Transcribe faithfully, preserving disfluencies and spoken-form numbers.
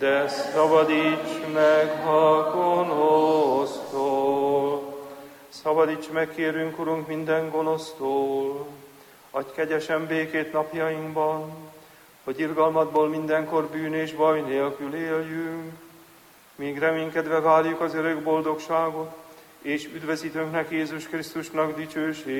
de szabadíts meg a gonosztól. Szabadíts meg, kérünk, Urunk, minden gonosztól. Adj kegyesen békét napjainkban, hogy irgalmadból mindenkor bűn és baj nélkül éljünk, míg reménykedve várjuk az örök boldogságot, és üdvözítőnknek, Jézus Krisztusnak dicsőségét.